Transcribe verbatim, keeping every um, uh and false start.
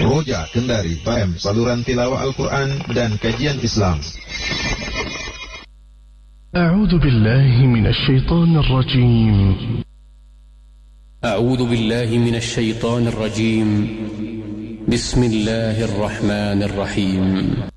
Roja Kendari F M, saluran tilawah Al-Quran dan kajian Islam. أعوذ بالله من الشيطان الرجيم أعوذ بالله من الشيطان الرجيم. بسم الله الرحمن الرحيم.